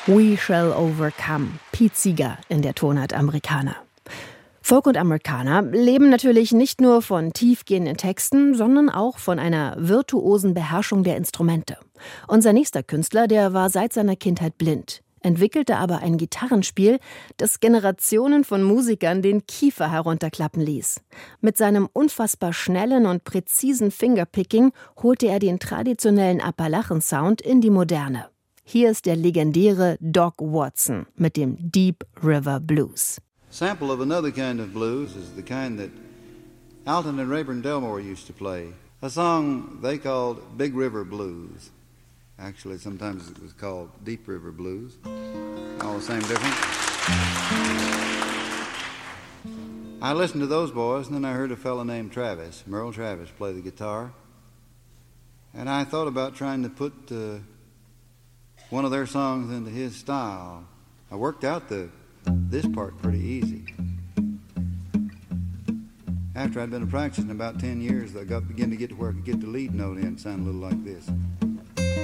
We Shall Overcome, Pete Seeger in der Tonart Americana. Folk und Americana leben natürlich nicht nur von tiefgehenden Texten, sondern auch von einer virtuosen Beherrschung der Instrumente. Unser nächster Künstler, der war seit seiner Kindheit blind, entwickelte aber ein Gitarrenspiel, das Generationen von Musikern den Kiefer herunterklappen ließ. Mit seinem unfassbar schnellen und präzisen Fingerpicking holte er den traditionellen Appalachen-Sound in die Moderne. Hier ist der legendäre Doc Watson mit dem Deep River Blues. Sample of another kind of blues is the kind that Alton and Rayburn Delmore used to play. A song they called Big River Blues. Actually, sometimes it was called Deep River Blues. All the same difference. I listened to those boys, and then I heard a fellow named Travis, Merle Travis, play the guitar. And I thought about trying to put one of their songs into his style. I worked out this part pretty easy. After I'd been practicing about 10 years, I began to get to where I could get the lead note in. It sounded a little like this.